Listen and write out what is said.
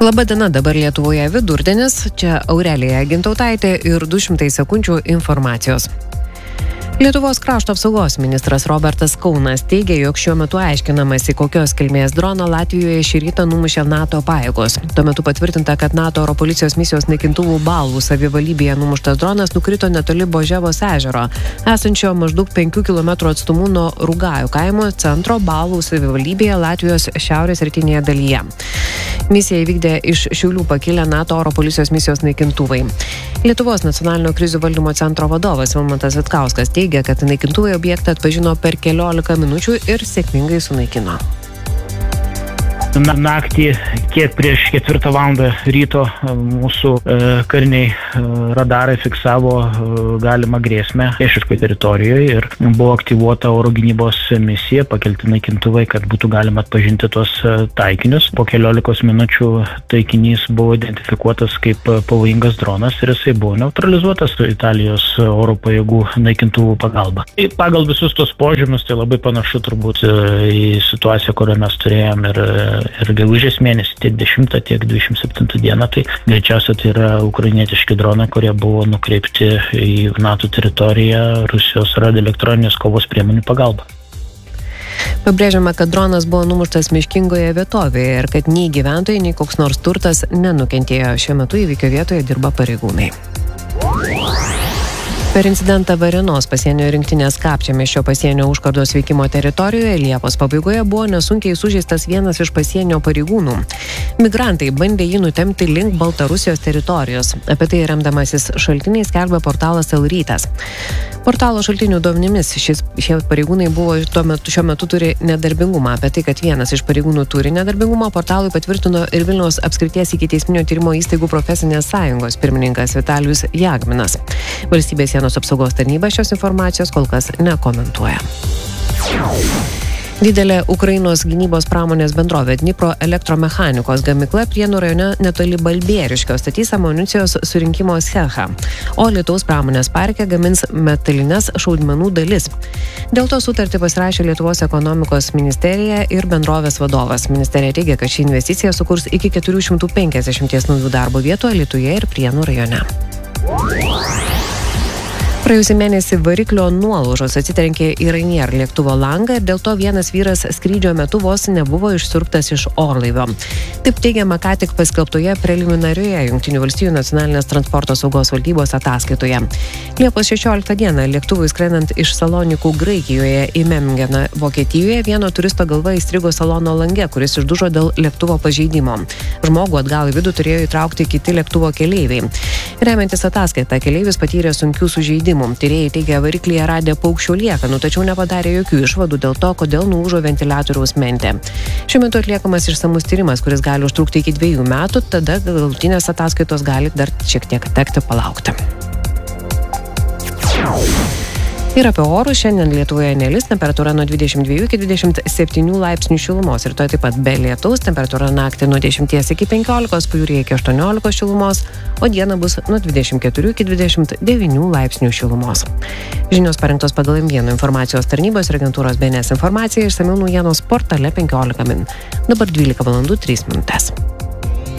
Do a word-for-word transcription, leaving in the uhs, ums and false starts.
Labadiena, dabar Lietuvoje vidurdienis, čia Aurelija Gintautaitė ir du šimtai sekundžių informacijos. Lietuvos krašto apsaugos ministras Robertas Kaunas teigia, jog šiuo metu aiškinamasi, kokios kilmės droną Latvijoje šį rytą numušė NATO pajėgos. Tuo metu patvirtinta, kad NATO oro policijos misijos naikintuvų Balvų savivalybėje numuštas dronas nukrito netoli Boževos ežero, esančio maždaug penkių kilometrų atstumu nuo Rugajų kaimo centro Balvų savivaldybėje Latvijos šiaurės rytinėje dalyje. Misiją įvykdė iš Šiaulių pakilę NATO oro policijos misijos naikintuvai. Lietuvos nacionalinio krizių valdymo centro vadovas Vilmantas Vitkauskas teigia, kad naikintuvai objektą atpažino per keliolika minučių ir sėkmingai sunaikino. Naktį, kiek prieš ketvirtą valandą ryto mūsų e, kariniai e, radarai fiksavo e, galimą grėsmę priešiškoje teritorijoje ir buvo aktyvuota oro gynybos misija, pakelti naikintuvai, kad būtų galima atpažinti tos e, taikinius. Po keliolikos minučių taikinys buvo identifikuotas kaip pavojingas dronas ir jisai buvo neutralizuotas Italijos oro pajėgų naikintuvų pagalba. Pagal visus tos požymius tai labai panašu turbūt e, į situaciją, kurią mes turėjom ir ir gegužės mėnesį, tiek dešimtą, tiek dvidešimt septintą dieną, tai greičiausiai tai yra ukrainietiški dronai, kurie buvo nukreipti į NATO teritoriją Rusijos radioelektroninės kovos priemonių pagalba. Pabrėžiama, kad dronas buvo numuštas miškingoje vietovėje ir kad nei gyventojai, nei koks nors turtas nenukentėjo. Šiuo metu įvykio vietoje dirba pareigūnai. Per incidentą Varėnos pasienio rinktinės Kapčiamiesčio pasienio užkardos veikimo teritorijoje Liepos pabaigoje buvo nesunkiai sužeistas vienas iš pasienio pareigūnų. Migrantai bandė jį nutempti link Baltarusijos teritorijos. Apie tai remdamasis šaltiniais skelbia portalas L rytas. Portalo šaltinių duomenimis šis, šie pareigūnai buvo tuo metu, šiuo metu turi nedarbingumą. Apie tai, kad vienas iš pareigūnų turi nedarbingumą, portalui patvirtino ir Vilniaus apskrities ikiteisminio tyrimo įstaigų profesinės sąjungos pirmininkas Vitalijus Jagminas. Valstybės sienos apsaugos tarnyba šios informacijos kol kas nekomentuoja. Didelė Ukrainos gynybos pramonės bendrovė Dnipro elektromechanikos gamykla Prienų rajone netoli Balbieriškio statys amunicijos surinkimo cechą, o Lietuvos pramonės parke gamins metalines šaudmenų dalis. Dėl to sutartį pasirašė Lietuvos ekonomikos ministerija ir bendrovės vadovas. Ministerija teigia, kad ši investicija sukurs iki keturių šimtų penkiasdešimties naujų darbo vietų Alytuje ir Prienų rajone. Praėjusį mėnesį variklio nuolaužos atsitrenkė į Ryanair lėktuvo langą ir dėl to vienas vyras skrydžio metu vos nebuvo išsiurbtas iš orlaivio. Taip teigiama ką tik paskelbtoje preliminarioje Jungtinių valstijų nacionalinės transporto saugos valdybos ataskaitoje. Liepos šešioliktą dieną lėktuvui skrendant iš Salonikų Graikijoje į Memgeną Vokietijoje vieno turisto galva įstrigo salono lange, kuris išdužo dėl lėktuvo pažeidimo. Žmogų atgal į vidų turėjo įtraukti kiti lėktuvo keleiviai. Remiantis ataskaitą, keleivis patyrė sunkių sužeidimų. Tyrėjai teigia variklyje radę paukščių liekanų, tačiau nepadarė jokių išvadų dėl to, kodėl nulūžo ventiliatoriaus mentė. Šiuo metu atliekamas išsamus tyrimas, kuris gali užtrukti iki dviejų metų, tada galutinės ataskaitos gali dar šiek tiek tekti palaukti. Ir apie orus šiandien Lietuvoje nelis, temperatūra nuo dvidešimt dviejų iki dvidešimt septynių laipsnių šilumos. Rytoj taip pat be lietaus, temperatūra naktį nuo dešimties iki penkiolikos, pajūryje iki aštuoniolikos šilumos, o dieną bus nuo dvidešimt keturių iki dvidešimt devynių laipsnių šilumos. Žinios parengtos pagal M vienas informacijos tarnybos ir agentūros B N S informacija, išsamiau naujienos portale penkiolika min. Dabar dvylika valandų trys minutės.